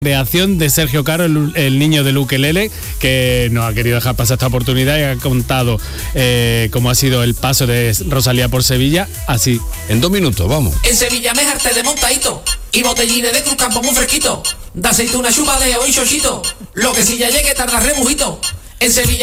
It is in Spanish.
creación de Sergio Caro, el niño del ukelele, que no ha querido dejar pasar esta oportunidad y ha contado cómo ha sido el paso de Rosalía por Sevilla, así. En 2 minutos, vamos. En Sevilla me harté de montadito y botellines de Cruz Campo muy fresquito, de aceituna chupadeo y chochito, lo que si ya llegue tarda rebujito. En Sevilla